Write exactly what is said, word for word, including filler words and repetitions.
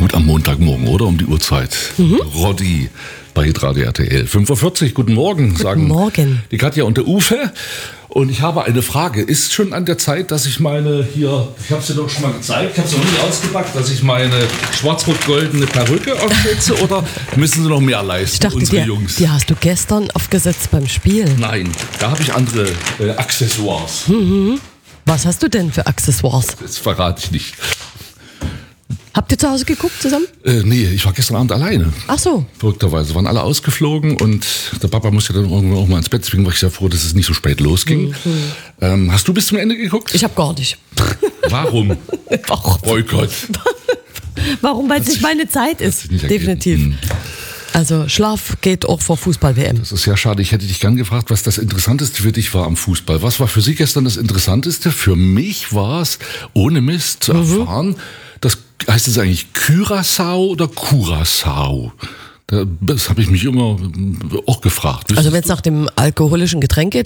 gut am Montagmorgen, oder? Um die Uhrzeit. Mhm. Roddy bei Radio R T L. fünf Uhr vierzig, guten Morgen, guten sagen Morgen. die Katja und der Uwe. Und ich habe eine Frage. Ist schon an der Zeit, dass ich meine, hier, ich habe es dir doch schon mal gezeigt, ich habe es noch nie ausgepackt, dass ich meine schwarz-rot-goldene Perücke aufsetze, oder müssen sie noch mehr leisten, ich dachte, unsere die, Jungs? Die hast du gestern aufgesetzt beim Spiel. Nein, da habe ich andere äh, Accessoires. Mhm. Was hast du denn für Accessoires? Das verrate ich nicht. Habt ihr zu Hause geguckt zusammen? Äh, nee, ich war gestern Abend alleine. Ach so. Verrückterweise. Waren alle ausgeflogen und der Papa musste dann irgendwann auch mal ins Bett. Deswegen war ich sehr froh, dass es nicht so spät losging. Mhm. Ähm, hast du bis zum Ende geguckt? Ich habe gar nicht. Warum? Warum? Boykott. Warum? Weil es nicht meine Zeit ist. Definitiv. Hm. Also Schlaf geht auch vor Fußball-W M. Das ist ja schade. Ich hätte dich gern gefragt, was das Interessanteste für dich war am Fußball. Was war für Sie gestern das Interessanteste? Für mich war es, ohne Mist zu erfahren, mhm. das heißt es eigentlich Curaçao oder Curaçao? Das habe ich mich immer auch gefragt. Also wenn es nach dem alkoholischen Getränk geht,